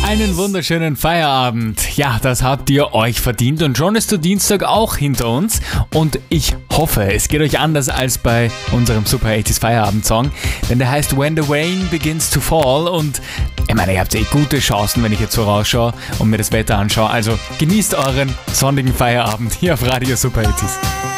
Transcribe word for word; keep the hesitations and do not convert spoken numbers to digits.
Einen wunderschönen Feierabend. Ja, das habt ihr euch verdient und schon ist der Dienstag auch hinter uns und ich hoffe, es geht euch anders als bei unserem Super achtziger Feierabend-Song, denn der heißt When the Rain Begins to Fall und ich meine, ihr habt eh gute Chancen, wenn ich jetzt so rausschaue und mir das Wetter anschaue, also genießt euren sonnigen Feierabend hier auf Radio Super achtziger.